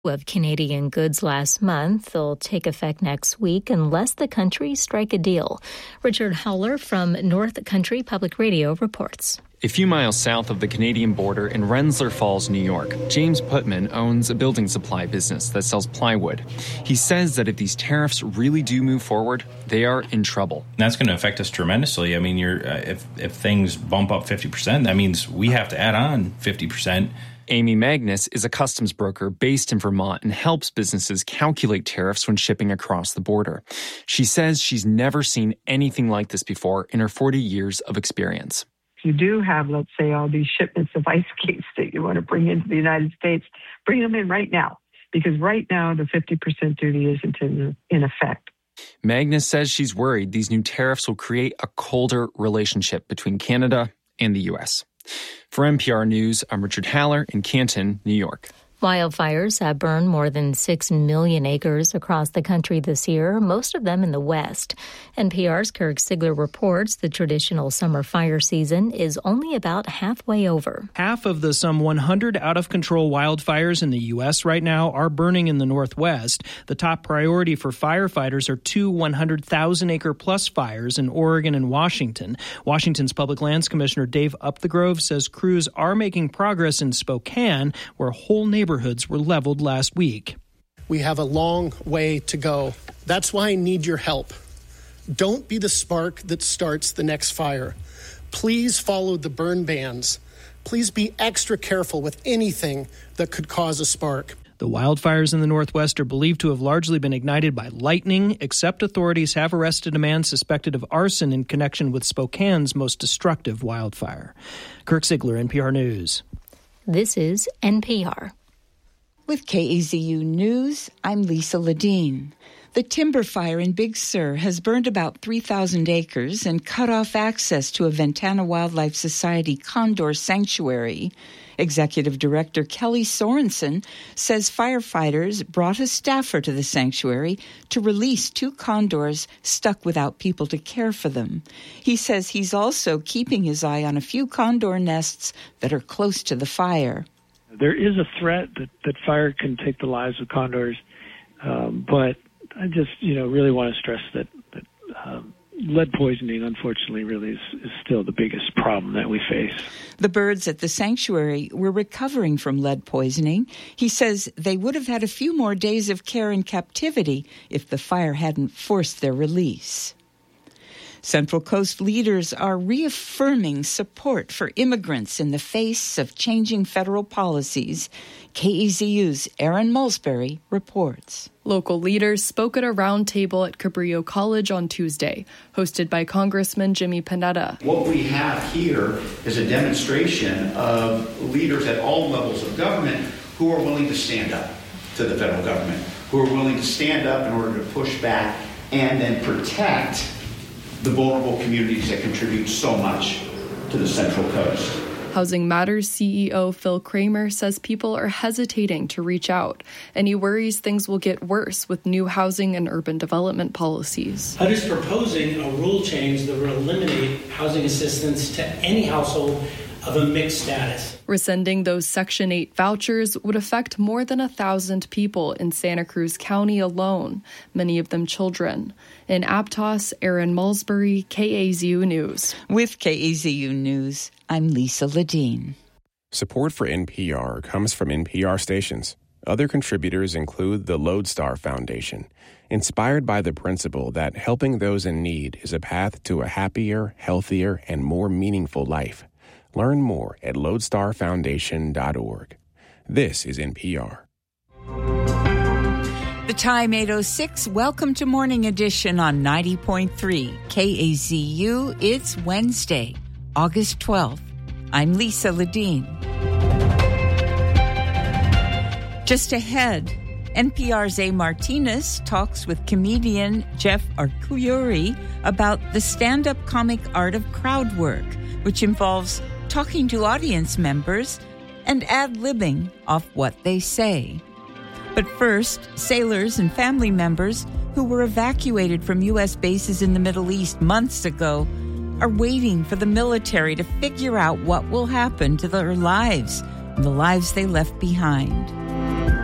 of Canadian goods last month. They'll take effect next week unless the countries strike a deal. Richard Howler from North Country Public Radio reports. A few miles south of the Canadian border in Rensselaer Falls, New York, James Putman owns a building supply business that sells plywood. He says that if these tariffs really do move forward, they are in trouble. That's going to affect us tremendously. I mean, if things bump up 50%, that means we have to add on 50%. Amy Magnus is a customs broker based in Vermont and helps businesses calculate tariffs when shipping across the border. She says she's never seen anything like this before in her 40 years of experience. You do have, let's say, all these shipments of ice skates that you want to bring into the United States, bring them in right now, because right now the 50% duty isn't in effect. Magnus says she's worried these new tariffs will create a colder relationship between Canada and the U.S. For NPR News, I'm Richard Haller in Canton, New York. Wildfires have burned more than 6 million acres across the country this year, most of them in the West. NPR's Kirk Sigler reports the traditional summer fire season is only about halfway over. Half of the some 100 out-of-control wildfires in the U.S. right now are burning in the Northwest. The top priority for firefighters are two 100,000-acre-plus fires in Oregon and Washington. Washington's Public Lands Commissioner Dave Upthegrove says crews are making progress in Spokane, where whole neighborhoods were leveled last week. We have a long way to go. That's why I need your help. Don't be the spark that starts the next fire. Please follow the burn bans. Please be extra careful with anything that could cause a spark. The wildfires in the Northwest are believed to have largely been ignited by lightning, except authorities have arrested a man suspected of arson in connection with Spokane's most destructive wildfire. Kirk Sigler, NPR News. This is NPR. With KAZU News, I'm Lisa Ledeen. The timber fire in Big Sur has burned about 3,000 acres and cut off access to a Ventana Wildlife Society condor sanctuary. Executive Director Kelly Sorensen says firefighters brought a staffer to the sanctuary to release 2 condors stuck without people to care for them. He says he's also keeping his eye on a few condor nests that are close to the fire. There is a threat that fire can take the lives of condors, but I just, really want to stress that lead poisoning, unfortunately, really is still the biggest problem that we face. The birds at the sanctuary were recovering from lead poisoning. He says they would have had a few more days of care in captivity if the fire hadn't forced their release. Central Coast leaders are reaffirming support for immigrants in the face of changing federal policies. KEZU's Erin Mulsbury reports. Local leaders spoke at a roundtable at Cabrillo College on Tuesday, hosted by Congressman Jimmy Panetta. What we have here is a demonstration of leaders at all levels of government who are willing to stand up to the federal government, who are willing to stand up in order to push back and then protect the vulnerable communities that contribute so much to the Central Coast. Housing Matters CEO Phil Kramer says people are hesitating to reach out, and he worries things will get worse with new housing and urban development policies. HUD is proposing a rule change that will eliminate housing assistance to any household of a mixed status. Rescinding those Section 8 vouchers would affect more than 1,000 people in Santa Cruz County alone, many of them children. In Aptos, Erin Mulsbury, KAZU News. With KAZU News, I'm Lisa Ledeen. Support for NPR comes from NPR stations. Other contributors include the Lodestar Foundation, inspired by the principle that helping those in need is a path to a happier, healthier, and more meaningful life. Learn more at lodestarfoundation.org. This is NPR. The time 8:06. Welcome to Morning Edition on 90.3 KAZU. It's Wednesday, August 12th. I'm Lisa Ledeen. Just ahead, NPR's A. Martinez talks with comedian Jeff Arcuri about the stand-up comic art of crowd work, which involves talking to audience members and ad-libbing off what they say. But first, sailors and family members who were evacuated from U.S. bases in the Middle East months ago are waiting for the military to figure out what will happen to their lives and the lives they left behind.